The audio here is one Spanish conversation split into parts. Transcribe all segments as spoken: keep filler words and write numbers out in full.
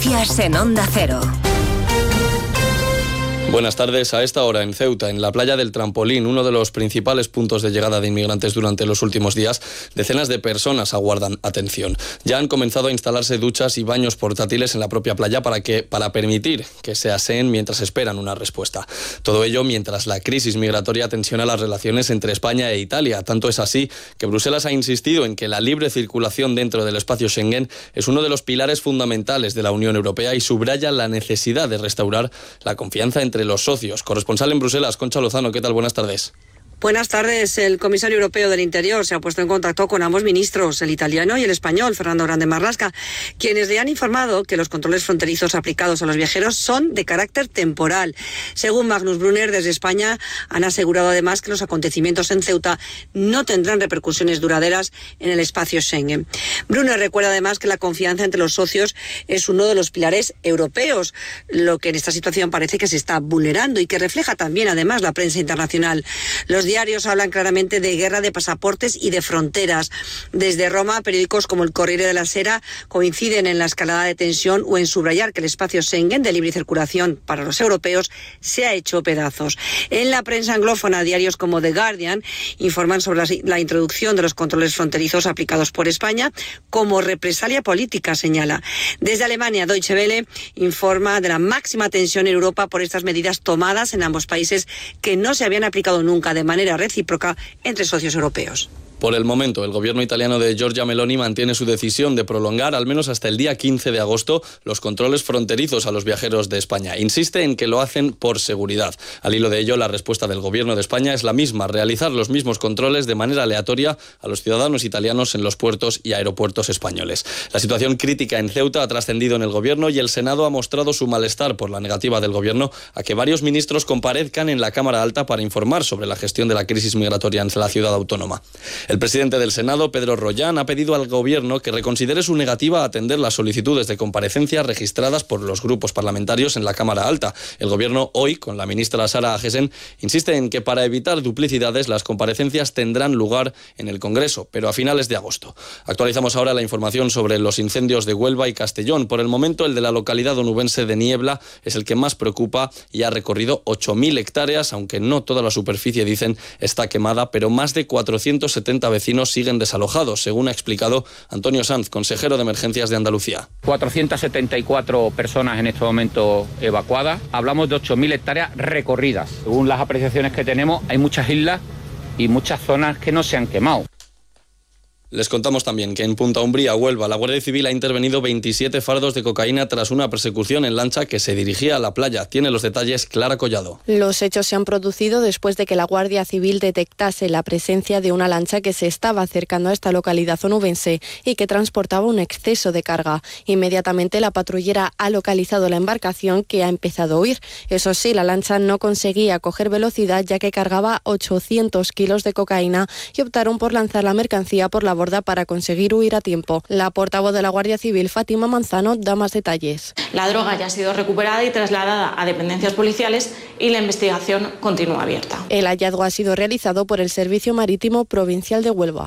Noticias en Onda Cero. Buenas tardes. A esta hora en Ceuta, en la playa del Trampolín, uno de los principales puntos de llegada de inmigrantes durante los últimos días, decenas de personas aguardan atención. Ya han comenzado a instalarse duchas y baños portátiles en la propia playa para, que, para permitir que se aseen mientras esperan una respuesta. Todo ello mientras la crisis migratoria tensiona las relaciones entre España e Italia. Tanto es así que Bruselas ha insistido en que la libre circulación dentro del espacio Schengen es uno de los pilares fundamentales de la Unión Europea y subraya la necesidad de restaurar la confianza entre los socios. Corresponsal en Bruselas, Concha Lozano, ¿qué tal? Buenas tardes. Buenas tardes. El comisario europeo del Interior se ha puesto en contacto con ambos ministros, el italiano y el español, Fernando Grande Marlaska, quienes le han informado que los controles fronterizos aplicados a los viajeros son de carácter temporal. Según Magnus Brunner, desde España han asegurado además que los acontecimientos en Ceuta no tendrán repercusiones duraderas en el espacio Schengen. Brunner recuerda además que la confianza entre los socios es uno de los pilares europeos, lo que en esta situación parece que se está vulnerando y que refleja también además la prensa internacional. Los diarios hablan claramente de guerra de pasaportes y de fronteras. Desde Roma, periódicos como el Corriere della Sera coinciden en la escalada de tensión o en subrayar que el espacio Schengen de libre circulación para los europeos se ha hecho pedazos. En la prensa anglófona, diarios como The Guardian informan sobre la, la introducción de los controles fronterizos aplicados por España como represalia política, señala. Desde Alemania, Deutsche Welle informa de la máxima tensión en Europa por estas medidas tomadas en ambos países que no se habían aplicado nunca de manera recíproca entre socios europeos. Por el momento, el gobierno italiano de Giorgia Meloni mantiene su decisión de prolongar, al menos hasta el día quince de agosto, los controles fronterizos a los viajeros de España. Insiste en que lo hacen por seguridad. Al hilo de ello, la respuesta del gobierno de España es la misma: realizar los mismos controles de manera aleatoria a los ciudadanos italianos en los puertos y aeropuertos españoles. La situación crítica en Ceuta ha trascendido en el gobierno y el Senado ha mostrado su malestar por la negativa del gobierno a que varios ministros comparezcan en la Cámara Alta para informar sobre la gestión de la crisis migratoria en la ciudad autónoma. El presidente del Senado, Pedro Rollán, ha pedido al Gobierno que reconsidere su negativa a atender las solicitudes de comparecencia registradas por los grupos parlamentarios en la Cámara Alta. El Gobierno hoy, con la ministra Sara Agesen, insiste en que para evitar duplicidades las comparecencias tendrán lugar en el Congreso, pero a finales de agosto. Actualizamos ahora la información sobre los incendios de Huelva y Castellón. Por el momento, el de la localidad onubense de Niebla es el que más preocupa y ha recorrido ocho mil hectáreas, aunque no toda la superficie, dicen, está quemada, pero más de cuatrocientos setenta vecinos siguen desalojados, según ha explicado Antonio Sanz, consejero de Emergencias de Andalucía. cuatrocientas setenta y cuatro personas en este momento evacuadas. Hablamos de ocho mil hectáreas recorridas. Según las apreciaciones que tenemos, hay muchas islas y muchas zonas que no se han quemado. Les contamos también que en Punta Umbría, Huelva, la Guardia Civil ha intervenido veintisiete fardos de cocaína tras una persecución en lancha que se dirigía a la playa. Tiene los detalles Clara Collado. Los hechos se han producido después de que la Guardia Civil detectase la presencia de una lancha que se estaba acercando a esta localidad onubense y que transportaba un exceso de carga. Inmediatamente la patrullera ha localizado la embarcación, que ha empezado a huir. Eso sí, la lancha no conseguía coger velocidad ya que cargaba ochocientos kilos de cocaína y optaron por lanzar la mercancía por la borda para conseguir huir a tiempo. La portavoz de la Guardia Civil, Fátima Manzano, da más detalles. La droga ya ha sido recuperada y trasladada a dependencias policiales y la investigación continúa abierta. El hallazgo ha sido realizado por el Servicio Marítimo Provincial de Huelva.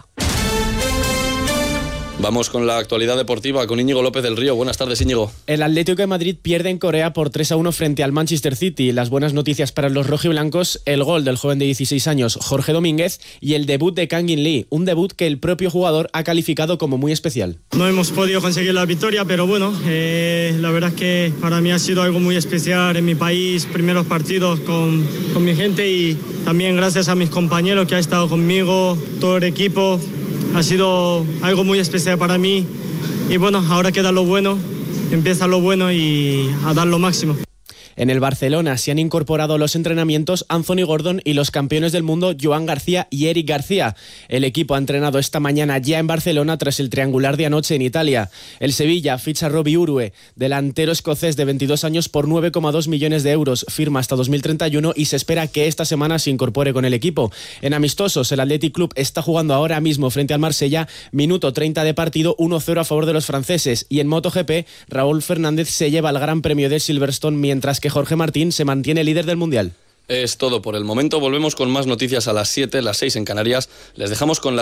Vamos con la actualidad deportiva con Íñigo López del Río. Buenas tardes, Íñigo. El Atlético de Madrid pierde en Corea por tres a uno frente al Manchester City. Las buenas noticias para los rojiblancos: el gol del joven de dieciséis años, Jorge Domínguez, y el debut de Kangin Lee, un debut que el propio jugador ha calificado como muy especial. No hemos podido conseguir la victoria, pero bueno, eh, la verdad es que para mí ha sido algo muy especial en mi país, primeros partidos con, con mi gente, y también gracias a mis compañeros que han estado conmigo, todo el equipo. Ha sido algo muy especial para mí y bueno, ahora queda lo bueno, empieza lo bueno y a dar lo máximo. En el Barcelona se han incorporado a los entrenamientos Anthony Gordon y los campeones del mundo Joan García y Eric García. El equipo ha entrenado esta mañana ya en Barcelona tras el triangular de anoche en Italia. El Sevilla ficha a Robbie Urwe, delantero escocés de veintidós años, por nueve coma dos millones de euros. Firma hasta dos mil treinta y uno y se espera que esta semana se incorpore con el equipo. En amistosos, el Athletic Club está jugando ahora mismo frente al Marsella, minuto treinta de partido, uno cero a favor de los franceses. Y en MotoGP, Raúl Fernández se lleva el Gran Premio de Silverstone, mientras que Jorge Martín se mantiene líder del Mundial. Es todo por el momento. Volvemos con más noticias a las siete, las seis en Canarias. Les dejamos con la